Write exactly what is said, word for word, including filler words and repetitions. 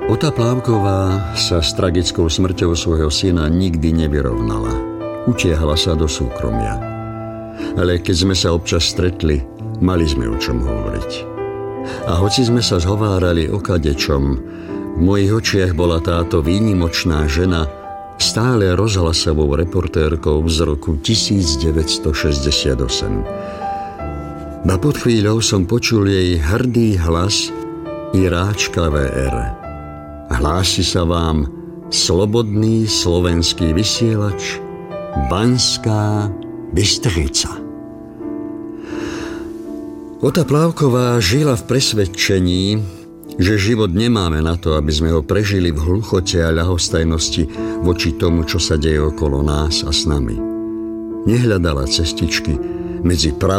Ota Plávková sa s tragickou smrťou svojho syna nikdy nevyrovnala. Utiahla sa do súkromia. Ale keď sme sa občas stretli, mali sme o čom hovoriť. A hoci sme sa zhovárali o kadečom, v mojich očiach bola táto výnimočná žena stále rozhlasovou reportérkou z roku devätnásťstošesťdesiatosem. A pod chvíľou som počul jej hrdý hlas Iráčka vé er. Hlási sa vám slobodný slovenský vysielač Banská Bystrica. Ota Plávková žila v presvedčení, že život nemáme na to, aby sme ho prežili v hluchote a ľahostajnosti voči tomu, čo sa deje okolo nás a s nami. Nehľadala cestičky medzi pravdou